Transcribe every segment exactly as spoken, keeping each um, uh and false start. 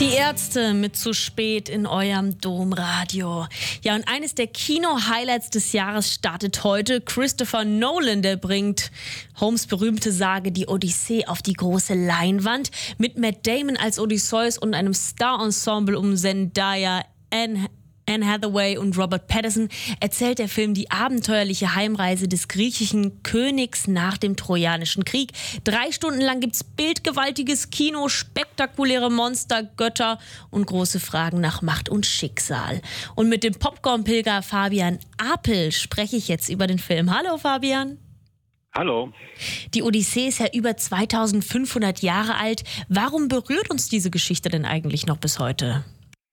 Die Ärzte mit zu spät in eurem Domradio. Ja, und eines der Kino-Highlights des Jahres startet heute. Christopher Nolan, der bringt Holmes' berühmte Sage Die Odyssee auf die große Leinwand. Mit Matt Damon als Odysseus und einem Star-Ensemble um Zendaya, Anne Anne Hathaway und Robert Pattinson erzählt der Film die abenteuerliche Heimreise des griechischen Königs nach dem Trojanischen Krieg. Drei Stunden lang gibt's bildgewaltiges Kino, spektakuläre Monster, Götter und große Fragen nach Macht und Schicksal. Und mit dem Popcorn-Pilger Fabian Apel spreche ich jetzt über den Film. Hallo Fabian. Hallo. Die Odyssee ist ja über zweitausendfünfhundert Jahre alt. Warum berührt uns diese Geschichte denn eigentlich noch bis heute?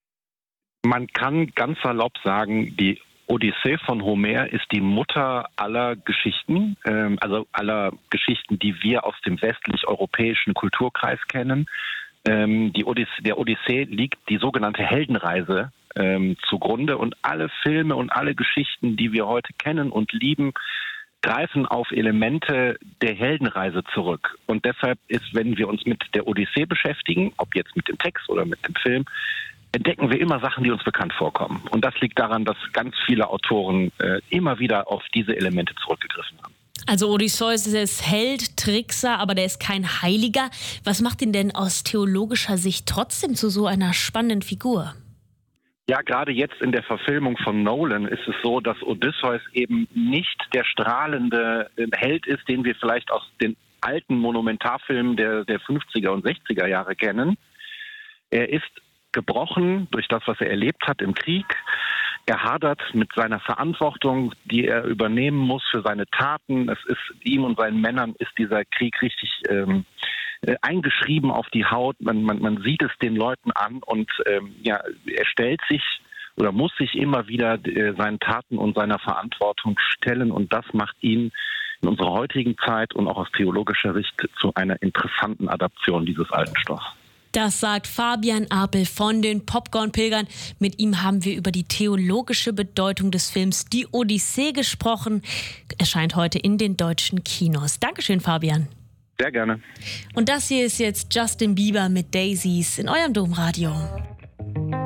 Man kann ganz salopp sagen, die Odyssee von Homer ist die Mutter aller Geschichten, ähm, also aller Geschichten, die wir aus dem westlich-europäischen Kulturkreis kennen. Ähm, die Odyssee, der Odyssee liegt die sogenannte Heldenreise ähm, zugrunde und alle Filme und alle Geschichten, die wir heute kennen und lieben, greifen auf Elemente der Heldenreise zurück. Und deshalb ist, wenn wir uns mit der Odyssee beschäftigen, ob jetzt mit dem Text oder mit dem Film, entdecken wir immer Sachen, die uns bekannt vorkommen. Und das liegt daran, dass ganz viele Autoren äh, immer wieder auf diese Elemente zurückgegriffen haben. Also Odysseus ist Held, Trickser, aber der ist kein Heiliger. Was macht ihn denn aus theologischer Sicht trotzdem zu so einer spannenden Figur? Ja, gerade jetzt in der Verfilmung von Nolan ist es so, dass Odysseus eben nicht der strahlende Held ist, den wir vielleicht aus den alten Monumentarfilmen der, der fünfziger und sechziger Jahre kennen. Er ist gebrochen durch das, was er erlebt hat im Krieg. Er hadert mit seiner Verantwortung, die er übernehmen muss für seine Taten. Es ist ihm und seinen Männern ist dieser Krieg richtig ähm, äh, eingeschrieben auf die Haut. Man, man, man sieht es den Leuten an und ähm, ja, er stellt sich oder muss sich immer wieder äh, seinen Taten und seiner Verantwortung stellen. Und das macht ihn in unserer heutigen Zeit und auch aus theologischer Sicht zu einer interessanten Adaption dieses alten Stoffs. Das sagt Fabian Apel von den Popcorn-Pilgern. Mit ihm haben wir über die theologische Bedeutung des Films Die Odyssee gesprochen. Erscheint heute in den deutschen Kinos. Dankeschön, Fabian. Sehr gerne. Und das hier ist jetzt Justin Bieber mit Daisies in eurem Domradio.